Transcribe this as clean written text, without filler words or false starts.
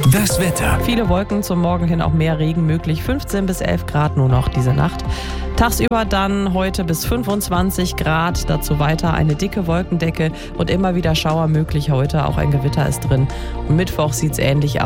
Das Wetter. Viele Wolken, zum Morgen hin auch mehr Regen möglich. 15 bis 11 Grad nur noch diese Nacht. Tagsüber dann heute bis 25 Grad. Dazu weiter eine dicke Wolkendecke und immer wieder Schauer möglich heute. Auch ein Gewitter ist drin. Und Mittwoch sieht es ähnlich aus.